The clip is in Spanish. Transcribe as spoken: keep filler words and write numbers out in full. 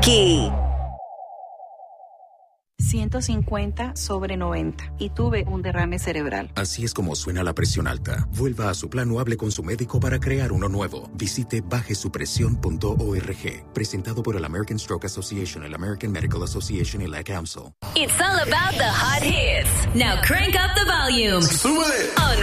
aquí. ciento cincuenta sobre noventa y tuve un derrame cerebral. Así es como suena la presión alta. Vuelva a su plan o hable con su médico para crear uno nuevo. Visite baje su presión punto org. Presentado por el American Stroke Association, el American Medical Association y la Council. It's all about the hot hits. Now crank up the volume. ¡Súbele! On